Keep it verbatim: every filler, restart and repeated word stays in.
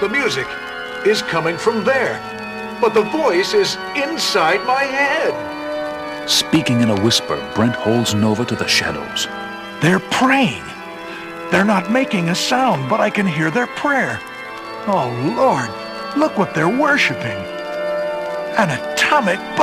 The music is coming from there, but the voice is inside my head. Speaking in a whisper, Brent holds Nova to the shadows. They're praying. They're not making a sound, but I can hear their prayer. Oh, Lord, look what they're worshiping. An atomic bomb.